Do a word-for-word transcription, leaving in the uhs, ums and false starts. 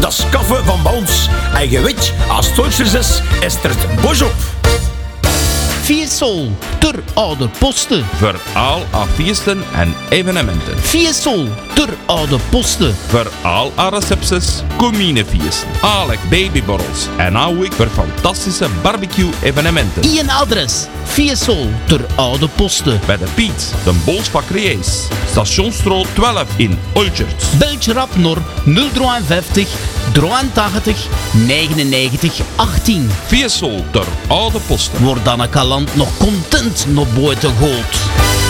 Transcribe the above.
Dat is kaffe van Bons. En je weet, als het Duitsers is, is er het bos op. Fiesol, ter oude posten. Voor al haar feesten en evenementen. Fiesol, ter oude posten. Voor al haar recepties, communefeesten, alle babyborrels en ook voor fantastische barbecue-evenementen. Ien adres, Fiesol, ter oude posten. Bij de Piet, de Bolsbakkerijs, Stationsstraat twaalf in Olchert. Beltje rap naar nul vijfenvijftig, drieëntachtig, negenennegentig, achttien. Fiesol ter oude posten. Wordt dan een kalant nog content naar buiten gehaald.